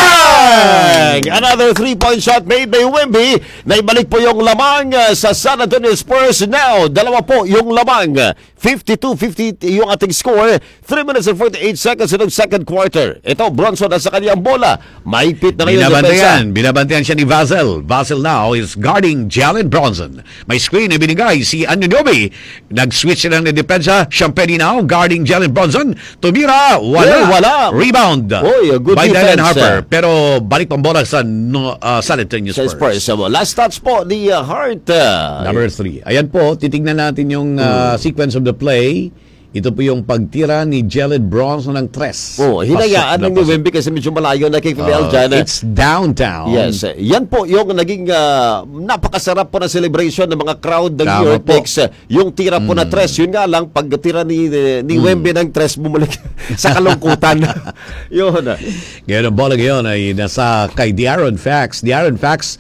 Speaker 2: Bang! Another 3-point shot made by Wemby. Naibalik po yung lamang sa San Antonio Spurs. Now, dalawa po yung lamang. 52-50 yung ating score. 3 minutes and 48 seconds in the second quarter. Ito, Bronson nasa kanyang bola. Maipit na ngayon
Speaker 1: Binabantayan siya ni Vassell. Vassell now is guarding Jalen Bronson. May screen na binigay si Anunoby. Nag-switch na ng depensa. Champagny now guarding Jalen Bronson. Tumira, wala. Rebound
Speaker 2: good
Speaker 1: by
Speaker 2: defense,
Speaker 1: Dylan Harper. Pero balik pang bola sa San Antonio Spurs.
Speaker 2: Last touch po ni Hart.
Speaker 1: Number 3. Ayan po, titignan natin yung sequence of the play. Ito po yung pagtira ni Jalen Bronson ng tres.
Speaker 2: Hinayaan ng Wemby kasi medyo malayo na kay FPL dyan.
Speaker 1: It's downtown.
Speaker 2: Yes. Yan po yung naging napakasarap po na celebration ng mga crowd ng New York Knicks. Yung tira po na tres. Yun nga lang, pag tira ni Wemby ng tres, bumalik sa kalungkutan. Yun.
Speaker 1: Ngayon ang bola ngayon ay nasa kay De'Aaron Fox. De'Aaron Fox,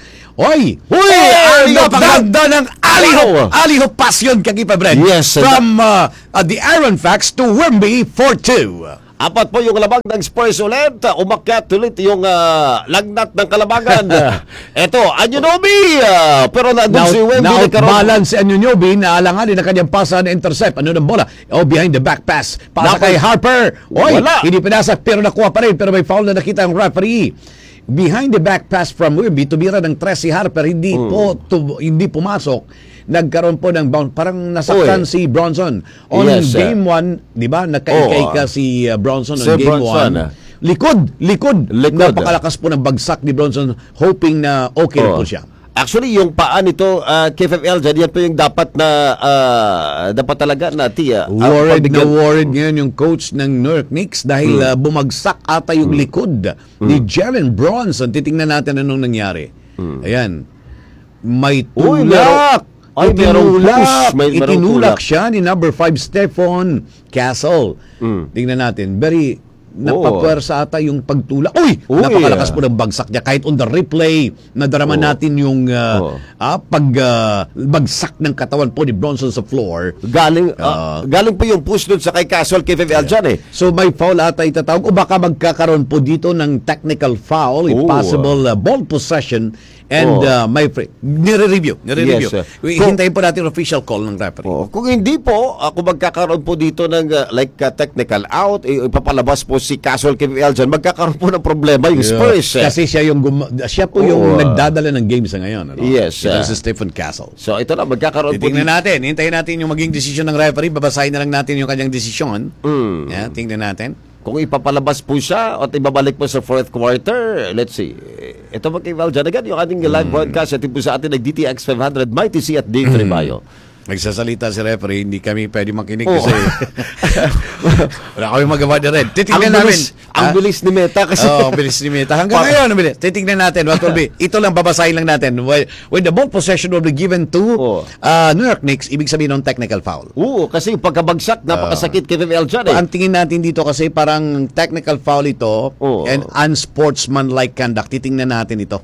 Speaker 1: napakaganda ng alley-hoop pass yun kay Brent.
Speaker 2: Yes.
Speaker 1: From De'Aaron Fox to Wemby for 2.
Speaker 2: Apat po yung labang ng Spurs ulit. Umakyat ulit yung lagnat ng kalabangan. Eto, Anunoby. Pero nandun si Wemby.
Speaker 1: Balance si Anunoby na alanganin na kanyang pasa na intercept. Ano ng bola? Behind the back pass. Pasa kay Harper. Hindi pinasa pero nakuha pa rin. Pero may foul na nakita ang referee. Behind the back pass from Wemby, tumira ng tres si Harper. Hindi pumasok. Nagkaroon po ng bounce. Parang nasaktan si Bronson. On game 1, di ba? Nakaikay ka si Bronson on game 1. Likod. Napakalakas po ng bagsak ni Bronson, hoping na okay po siya.
Speaker 2: Actually, yung paa nito, KFL, yan po yung dapat talaga na
Speaker 1: worried ngayon yung coach ng New York Knicks dahil bumagsak ata yung likod ni Jalen Bronson. Titingnan natin anong nangyari. Ayan. May tulak. Itinulak siya ni number 5 Stephon Castle. Tingnan natin. Very napapwersa ata yung pagtulak. Napakalakas po ng bagsak niya. Kahit on the replay, nadarama natin yung pagbagsak ng katawan po ni Bronson sa floor.
Speaker 2: Galing po yung push doon sa kay Castle, KFL dyan eh.
Speaker 1: So may foul ata itatawag o baka magkakaroon po dito ng technical foul, possible ball possession. And nire-review.
Speaker 2: Yes,
Speaker 1: Hintayin po natin official call ng referee.
Speaker 2: Kung hindi po, kung magkakaroon po dito ng technical out, ipapalabas po si Castle KFL dyan, magkakaroon po ng problema yung Spurs.
Speaker 1: Kasi siya po yung nagdadala ng game sa ngayon. Ano?
Speaker 2: Yes.
Speaker 1: Ito si Stephen Castle.
Speaker 2: So ito na, magkakaroon po
Speaker 1: dito. Hintayin natin yung maging desisyon ng referee. Babasahin na lang natin yung kanyang desisyon. Tingnan natin.
Speaker 2: Kung ipapalabas po siya at ibabalik po sa fourth quarter, let's see. Ito po kay Val Janagan, yung ating live broadcast at po sa atin ng DTX 500, Mighty C at Dave Tribayo.
Speaker 1: Nagsasalita si referee, hindi kami pwede makinig kasi wala kami magawa na rin. Titignan namin.
Speaker 2: Ang bilis ni Meta kasi.
Speaker 1: Ang bilis ni Meta. Hanggang ngayon, titignan natin. What will be? Ito lang, babasahin lang natin. When the ball possession will be given to New York Knicks, ibig sabihin ng technical foul.
Speaker 2: Kasi pagkabagsak, napakasakit kay VL dyan
Speaker 1: Ang tingin natin dito kasi parang technical foul ito and unsportsmanlike conduct. Titingnan natin ito.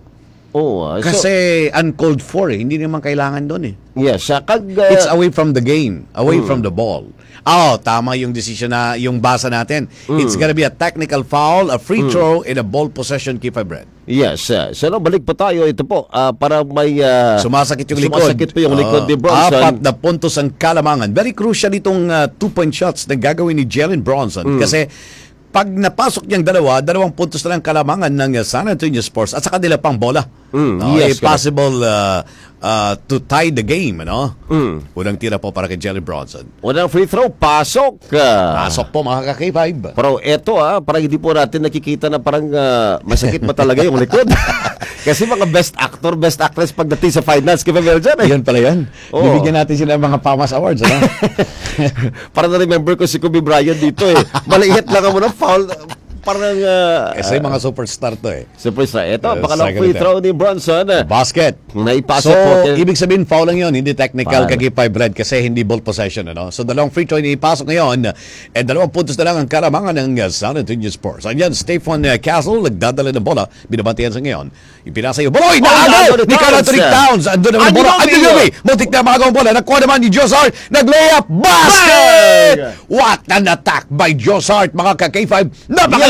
Speaker 1: Kasi uncalled for hindi naman kailangan doon
Speaker 2: Yes,
Speaker 1: it's away from the game, away from the ball. Tama yung decision na yung basa natin. It's gonna be a technical foul, a free throw, and a ball possession keep Brad.
Speaker 2: Yes. So balik pa tayo ito po para may
Speaker 1: sumasakit yung likod.
Speaker 2: Sumasakit po yung likod ni Bronson.
Speaker 1: 4 na puntos ang kalamangan. Very crucial itong 2-point shots na gagawin ni Jalen Bronson kasi pag napasok niyang dalawang puntos na lang kalamangan ng San Antonio Spurs at sa kanila pang bola.
Speaker 2: Yes,
Speaker 1: possible to tie the game, Unang tira po para kay Jalen Bronson.
Speaker 2: Unang free throw, pasok.
Speaker 1: Pasok po mga ka-K5.
Speaker 2: Pero eto parang hindi po natin nakikita na parang masakit pa talaga yung likod. Kasi mga best actor, best actress pagdating sa finals, kay Mel dyan
Speaker 1: Yan pala yan. Bibigyan natin sila ng mga PAMAS Awards,
Speaker 2: Parang na-remember ko si Kobe Bryant dito Maliit lang mo na foul. Parang
Speaker 1: kasi mga superstar to
Speaker 2: Superstar. Ito, pakalang free throw ni Bronson.
Speaker 1: Basket.
Speaker 2: Naipasok
Speaker 1: po.
Speaker 2: So,
Speaker 1: ibig sabihin foul lang yun, hindi technical kagi 5 red kasi hindi ball possession. So, dalawang free throw ipasok ngayon and 2 puntos na lang ang kalamangan ng San Antonio Spurs. Ayan, Stephon Castle, nagdadala ng bola. Binabantayan sa ngayon. Ipinasa yung bola. Naagaw! Ni Karl Anthony Towns. Andun naman ang bola. Anunoby! Muntik na magawang bola. Nakuha naman ni Josh Hart. Nag-layup. Basket! What an attack by Josh Hart, mga ka-K5. Napakalakas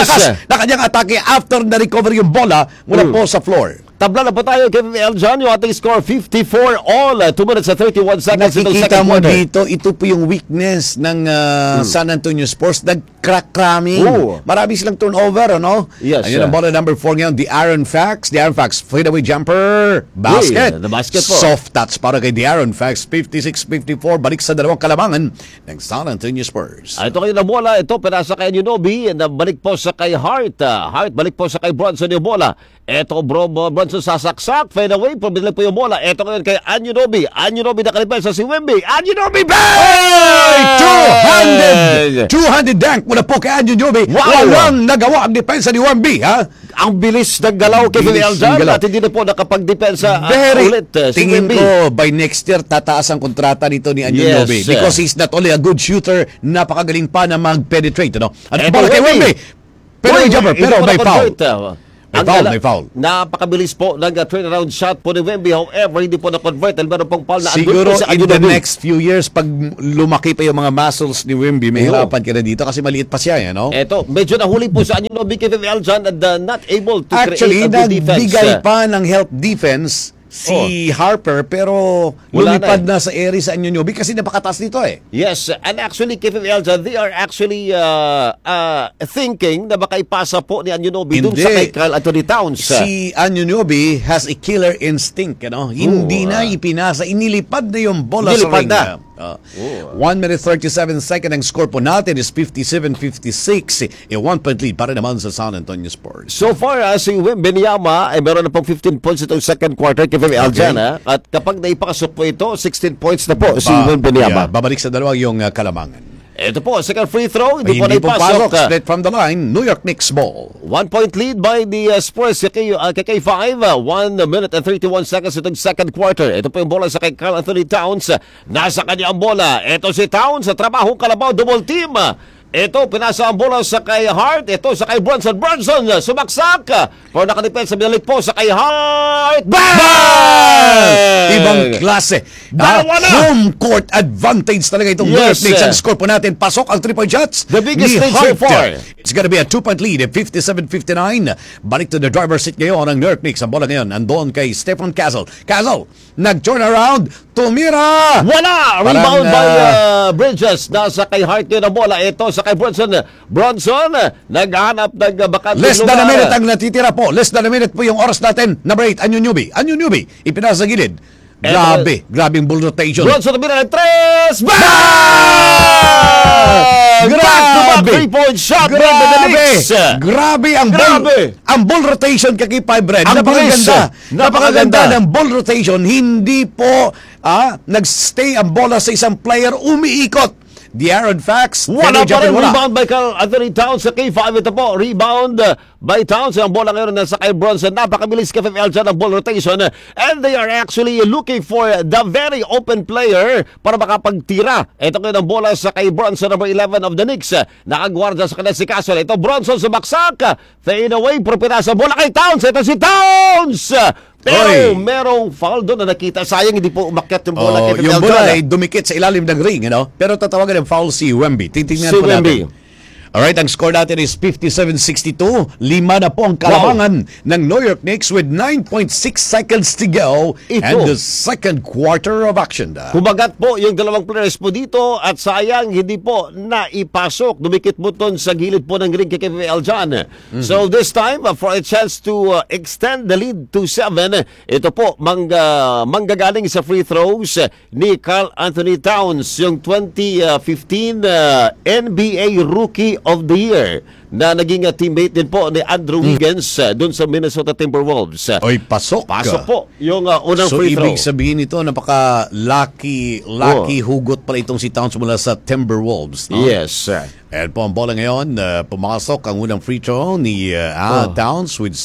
Speaker 1: lakas na kanyang atake after na recover yung bola mula po sa floor.
Speaker 2: Tabla na po tayo kay Eljan, yung ating score 54 all, 2 minutes and 31 seconds itong
Speaker 1: Nakikita
Speaker 2: second
Speaker 1: mo
Speaker 2: quarter.
Speaker 1: dito, ito po yung weakness ng San Antonio Spurs, nag-crack-cramming. Marami silang turnover, ano?
Speaker 2: Yes.
Speaker 1: Ayun ang bola number 4 ngayon, De'Aaron Fox, fadeaway jumper, basket.
Speaker 2: The basket po.
Speaker 1: Soft touch para kay De'Aaron Fox, 56-54, balik sa dalawang kalamangan ng San Antonio Spurs.
Speaker 2: Ito kayo na bola, ito pinasa kay Anunoby, na balik po sa kay Hart. Hart balik po sa kay Bronson yung bola. Ito Bronson sasaksak, fade away, pabili po yung bola. Ito ngayon kay Anunoby. Anunoby nakalipensa si Wemby. Anunoby bang!
Speaker 1: Two-handed dunk mula po kay Anunoby.
Speaker 2: Wow!
Speaker 1: Walang nagawa ang depensa ni Wemby, ha?
Speaker 2: Ang bilis ng galaw kay
Speaker 1: Bilis
Speaker 2: Eljan
Speaker 1: ng galaw.
Speaker 2: at hindi na po nakapagdepensa
Speaker 1: Very,
Speaker 2: ulit si
Speaker 1: tingin
Speaker 2: Wemby.
Speaker 1: ko by next year tataas ang kontrata nito ni Anunoby
Speaker 2: Yes.
Speaker 1: because he's not only a good shooter, napakagaling pa na mag-penetrate, ano? At
Speaker 2: Eto,
Speaker 1: bola kay
Speaker 2: Wemby.
Speaker 1: Wemby. Pero may jumper, pero may foul. May foul.
Speaker 2: Napakabilis po ng turnaround shot po ni Wemby. However, hindi po na-convert. Meron pong foul na andun
Speaker 1: Siguro
Speaker 2: po sa
Speaker 1: in the
Speaker 2: Anunoby.
Speaker 1: next few years, pag lumaki pa yung mga muscles ni Wemby, may
Speaker 2: Oo.
Speaker 1: hirapan ka na dito kasi maliit pa siya, no?
Speaker 2: Eto, medyo nahuli po sa Anunoby kay Eljan and not able to
Speaker 1: Actually,
Speaker 2: create a good defense.
Speaker 1: nagbigay pa ng help defense si Harper, pero
Speaker 2: Wala
Speaker 1: lumipad
Speaker 2: na
Speaker 1: na sa area sa Anunoby kasi napakataas nito eh.
Speaker 2: Yes, and actually, Kevin Eljan, they are actually thinking na baka ipasa po ni Anunoby dun
Speaker 1: Hindi.
Speaker 2: sa kay Karl Anthony Towns.
Speaker 1: Si Anunoby has a killer instinct, Hindi na ipinasa, inilipad na yung bola sa
Speaker 2: Inilipad
Speaker 1: ring.
Speaker 2: na.
Speaker 1: 1 minute 37 second ang score po natin is 57-56. A 1-point lead para naman sa San Antonio Spurs.
Speaker 2: So far, si Wembanyama ay meron na pong 15 points itong second quarter, Kevin Eljan. At kapag naipakasok po ito, 16 points na po si Wembanyama.
Speaker 1: Babalik sa dalawa yung kalamangan.
Speaker 2: Ito po, second free throw, hindi po
Speaker 1: Hindi po
Speaker 2: naipasok.
Speaker 1: pasok, straight from the line, New York Knicks ball.
Speaker 2: 1-point lead by the Spurs kay K5. 1 minute and 31 seconds itong second quarter. Ito po yung bola sa kay Karl Anthony Towns. Nasa kanya ang bola. Ito si Towns sa trabahong kalabaw, double team. Ito, pinasa ang bola sa kay Hart. Ito sa kay Bronson. Bronson, sumaksak. Pero nakadepend sa binalik po sa kay Hart. Bang!
Speaker 1: Ibang klase.
Speaker 2: Dalawa na!
Speaker 1: Home court advantage talaga itong New York
Speaker 2: Yes,
Speaker 1: Knicks. Ang score po natin, pasok ang 3-point shots.
Speaker 2: The biggest
Speaker 1: ni
Speaker 2: lead so
Speaker 1: Hart.
Speaker 2: far.
Speaker 1: It's gonna be a 2-point lead, 57-59. Balik to the driver's seat ngayon ang New York Knicks. Ang bola ngayon, andon kay Stephen Castle. Castle, nag-turn around, tumira!
Speaker 2: Wala! Rebound by Bridges. Nasa kay Hart yun ang bola. Ito sa kay Bronson. Bronson, naghanap ng bakanteng
Speaker 1: Less than a
Speaker 2: lugar.
Speaker 1: minute ang natitira po. Less than a minute po yung oras natin. Number 8, Anunoby. Anunoby, ipinasa sa gilid. Grabing bull rotation.
Speaker 2: Bronson na ng 3. Bang! Back-to-back 3-point shot by the Knicks.
Speaker 1: Grabe ang ball rotation kay Red.
Speaker 2: Ang bilis.
Speaker 1: Napakaganda ng ball rotation. Hindi po nagstay ang bola sa isang player, umiikot. De'Aaron Fox,
Speaker 2: Wala pa rin rebound by Karl Anthony Towns sa K5. Ito po, rebound by Towns. Ang bola ngayon nasa kay Bronson. Napakabilis kay Eljan ang ball rotation. And they are actually looking for the very open player para makapagtira. Ito ngayon ang bola sa kay Bronson, number 11 of the Knicks. Nakagwarda sa kanila si Castle. Ito Bronson sumaksak. Fade away, propinasa bola kay Towns. Ito si Towns! Pero merong foul doon na nakita. Sayang hindi po umakyat yung bola kay
Speaker 1: yung bola ay dumikit sa ilalim ng ring, Pero tatawagan ng foul si Wemby. Titingnan po natin. Alright, ang score natin is 57-62. 5 na po ang kalamangan ng New York Knicks with 9.6 seconds to go and the second quarter of action.
Speaker 2: Kumagat po yung dalawang players po dito at sayang hindi po naipasok. Dumikit po ton sa gilid po ng ring kay Kevin Eljan. So this time, for a chance to extend the lead to 7, ito po manggagaling sa free throws ni Karl Anthony Towns, yung 2015 NBA Rookie of the Year na naging teammate din po ni Andrew Wiggins dun sa Minnesota Timberwolves.
Speaker 1: Pasok.
Speaker 2: Pasok po yung unang
Speaker 1: so,
Speaker 2: free throw.
Speaker 1: So, ibig sabihin ito, napaka-lucky hugot pala itong si Towns mula sa Timberwolves. No?
Speaker 2: Yes.
Speaker 1: And po ang bola ngayon, pumasok ang unang free throw ni Towns with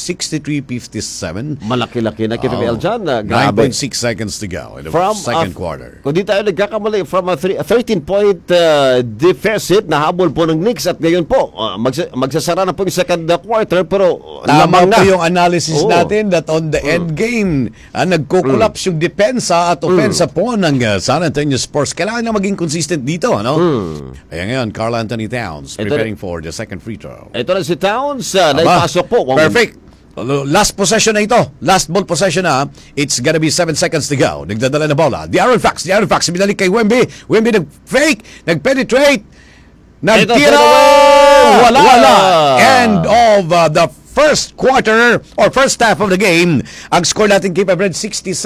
Speaker 1: 63-57.
Speaker 2: Malaki-laki na Kevin Eljan. Grabe.
Speaker 1: 9.6 seconds to go in the second quarter.
Speaker 2: Kung di tayo nagkakamali, from a 13-point deficit, nahabol po ng Knicks at ngayon po, magsasara na po yung second quarter pero
Speaker 1: Tama
Speaker 2: lamang
Speaker 1: po
Speaker 2: na.
Speaker 1: yung analysis natin that on the end game, nagkukulaps yung depensa at opensa po ng San Antonio Spurs. Kailangan na maging consistent dito, Kaya ngayon, Karl Anthony Towns
Speaker 2: Ito
Speaker 1: preparing for the second free throw.
Speaker 2: Ito na si Towns, naipasok po.
Speaker 1: Perfect. Last possession na ito. Last ball possession na. It's gonna be 7 seconds to go. Nagdadala na bola. The Aaron Fox. Binalik kay Wemby. Wemby nag-fake. Nag-penetrate. Nagtira. Wala. End of the first quarter or first half of the game. Ang score natin kay Febred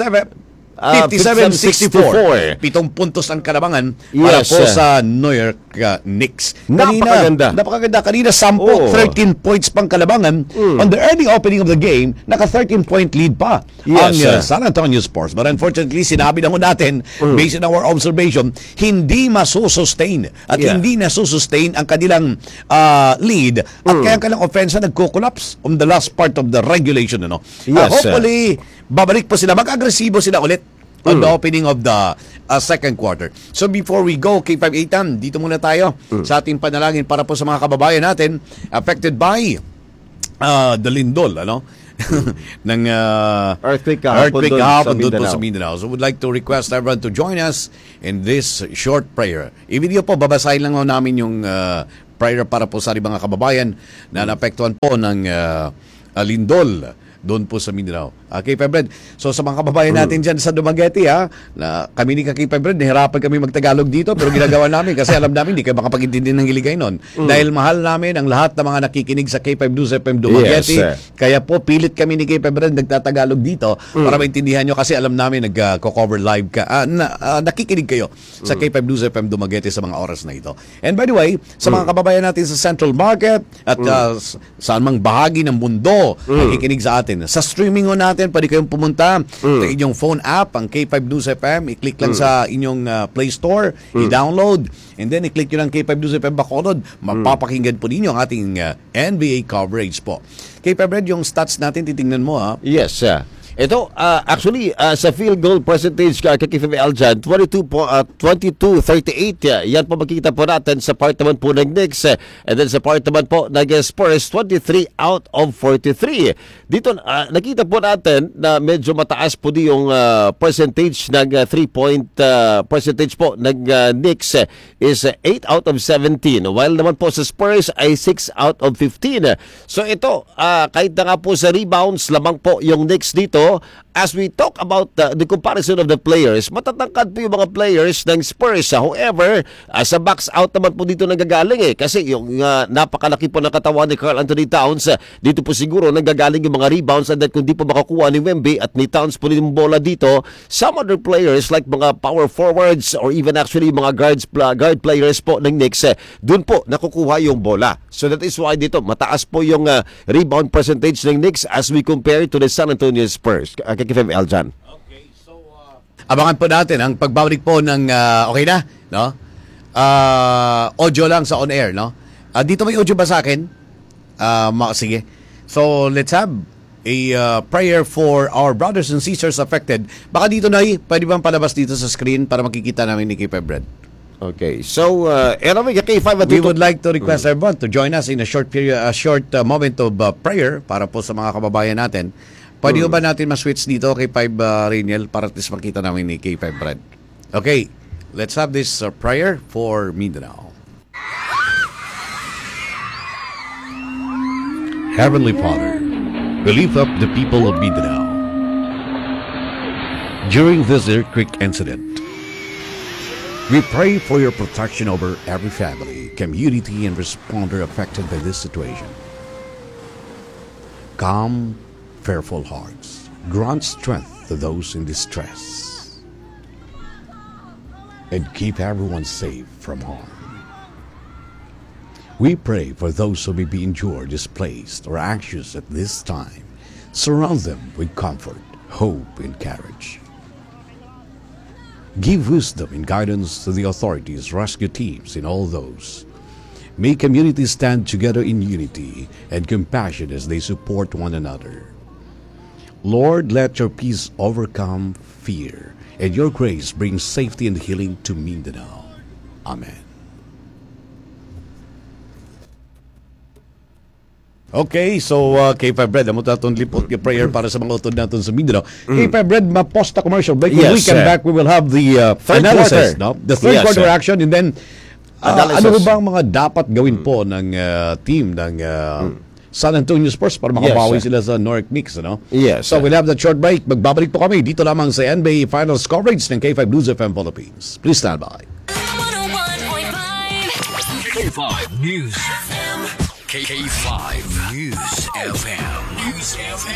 Speaker 1: 57-64. 7 puntos ang kalabangan para po sa New York Knicks. Napakaganda. Kanina 13 points pang kalabangan. On the early opening of the game, naka 13-point lead pa ang San Antonio Spurs. But unfortunately, sinabi na ho natin, based on our observation, hindi masusustain at hindi nasusustain ang kanilang lead. At kaya ang kanilang offense nagko-collapse on the last part of the regulation. Hopefully, babalik po sila. Mag-agresibo sila ulit on the opening of the second quarter. So before we go, K5 dito muna tayo sa ating panalangin para po sa mga kababayan natin affected by the lindol, ng
Speaker 2: earthquake
Speaker 1: kahapon doon po sa Mindanao. So would like to request everyone to join us in this short prayer. I-video po, babasahin lang namin yung prayer para po sa mga kababayan na naapektuhan po ng lindol doon po sa Mindanao. Okay, Febred. So sa mga kababayan natin dyan sa Dumaguete, na kami ni Kay Febred, nahirapan kami magtagalog dito, pero ginagawa namin kasi alam namin hindi kayo makapag-intindi ng Hiligay noon. Dahil mahal namin ang lahat ng mga nakikinig sa K5 News FM Dumaguete. Kaya po, pilit kami ni Kay Febred nagtatagalog dito para maintindihan nyo kasi alam namin nagko-cover live ka. Nakikinig kayo sa K5 News FM Dumaguete sa mga oras na ito. And by the way, sa mga kababayan natin sa Central Market at saan mang bahagi ng mundo nakikinig sa atin, sa streaming natin, pwede kayong pumunta sa inyong phone app, ang K5 News FM, i-click lang sa inyong Play Store, i-download, and then i-click nyo lang K5 News FM Bacolod, mapapakinggan po ninyo ang ating NBA coverage po. K5 Red, yung stats natin, titingnan mo
Speaker 2: Yes, ito, actually, sa field goal percentage kay KFML dyan, 22-38. Yan po makikita po natin sa part naman po ng Knicks. And then sa part naman po ng Spurs, 23 out of 43. Dito, nakita po natin na medyo mataas po di yung percentage ng 3-point percentage po ng Knicks is 8 out of 17. While naman po sa Spurs ay 6 out of 15. So ito, kahit na nga po sa rebounds, lamang po yung Knicks dito. As we talk about the comparison of the players, matatangkad po yung mga players ng Spurs. However, sa box out naman po dito nanggagaling kasi yung napakalaki po ng katawan ni Karl Anthony Towns, dito po siguro nanggagaling yung mga rebounds, and then kung di po makakuha ni Wemby at ni Towns po yung bola dito, some other players like mga power forwards or even actually mga guard players po ng Knicks, dun po nakukuha yung bola. So that is why dito mataas po yung rebound percentage ng Knicks as we compare to the San Antonio Spurs. KFM Eljan.
Speaker 1: Okay, so abangan po natin ang pagbabalik po ng okay na, no? Audio lang sa on air, no? Dito may audio ba sa akin? Sige. So let's have a prayer for our brothers and sisters affected. Baka dito na pwede bang palabas dito sa screen para makikita namin ni K5 Red?
Speaker 2: Okay, so
Speaker 1: we would like to request everyone to join us in a short moment of prayer para po sa mga kababayan natin. Pwede ba natin ma-switch dito kay 5 Raniel para at least makita namin ni K5 Brad? Okay, let's have this prayer for Mindanao. Heavenly Father, we lift up the people of Mindanao. During this earthquake incident, we pray for your protection over every family, community, and responder affected by this situation. Calm fearful hearts, grant strength to those in distress, and keep everyone safe from harm. We pray for those who may be injured, displaced, or anxious at this time. Surround them with comfort, hope, and courage. Give wisdom and guidance to the authorities, rescue teams, and all those. May communities stand together in unity and compassion as they support one another. Lord, let your peace overcome fear, and your grace bring safety and healing to Mindanao. Amen. Okay, so K5 Bread, amo tatong lipot yung prayer para sa mga utod natin sa Mindanao. K5 Bread, ma-post a commercial break. When we come back, we will have the analysis, no? The third quarter action, and then
Speaker 2: analysis.
Speaker 1: Ano ba ang mga dapat gawin po ng team ng San Antonio Spurs para makabawi sila sa North Knicks, ano?
Speaker 2: Yes.
Speaker 1: So we'll have that short break. Magbabalik po kami dito lamang sa NBA Finals coverage ng K5 News FM Philippines. Please stand by.
Speaker 3: 101.5 K5 News FM. K5 News FM. News FM.